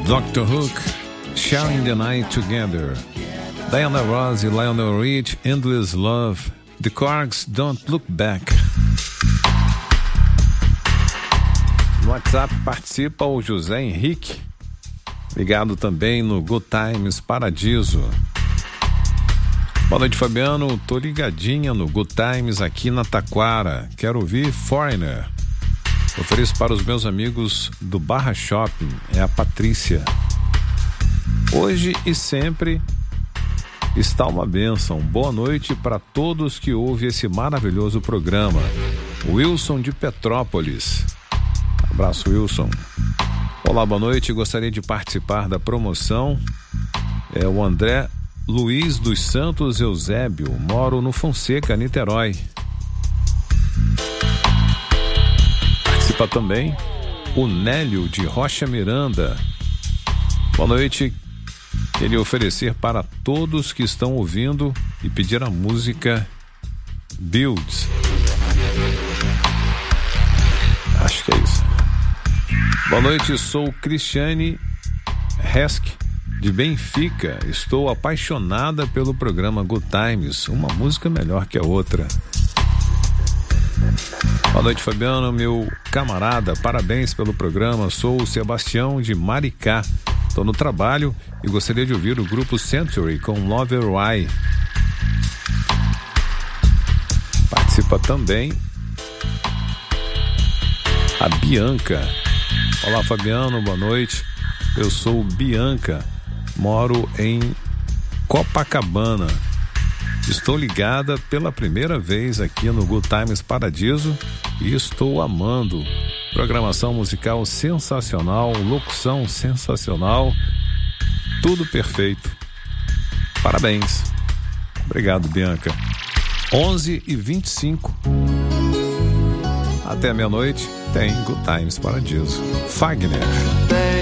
Dr. Hook, Sharing the Night Together. Diana Ross e Lionel Rich, Endless Love. The Corgs, Don't Look Back. No WhatsApp participa o José Henrique, ligado também no Good Times Paradiso. Boa noite, Fabiano. Tô ligadinha no Good Times aqui na Taquara. Quero ouvir Foreigner. Ofereço para os meus amigos do Barra Shopping. É a Patrícia. Hoje e sempre está uma bênção. Boa noite para todos que ouvem esse maravilhoso programa. Wilson de Petrópolis. Abraço, Wilson. Olá, boa noite. Gostaria de participar da promoção. É o André Luiz dos Santos Eusébio. Moro no Fonseca, Niterói. Participa também o Nélio de Rocha Miranda. Boa noite. Queria oferecer para todos que estão ouvindo e pedir a música Builds. Acho que é isso. Boa noite, sou Cristiane Hesk, de Benfica. Estou apaixonada pelo programa Good Times. Uma música melhor que a outra. Boa noite, Fabiano, meu camarada. Parabéns pelo programa. Sou o Sebastião de Maricá. Estou no trabalho e gostaria de ouvir o grupo Century com Lover Why. Participa também a Bianca. Olá, Fabiano, boa noite. Eu sou Bianca, moro em Copacabana. Estou ligada pela primeira vez aqui no Good Times Paradiso e estou amando. Programação musical sensacional, locução sensacional, tudo perfeito. Parabéns. Obrigado, Bianca. 11h25. Até meia-noite tem Good Times Paradiso. Fagner.